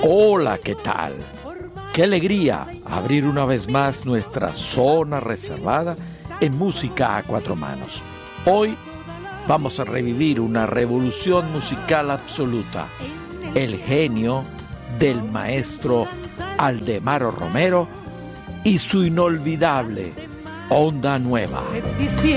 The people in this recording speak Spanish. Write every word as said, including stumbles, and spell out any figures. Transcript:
Hola, ¿qué tal? Qué alegría abrir una vez más nuestra zona reservada en música a cuatro manos. Hoy vamos a revivir una revolución musical absoluta, el genio del maestro Aldemaro Romero y su inolvidable Onda Nueva.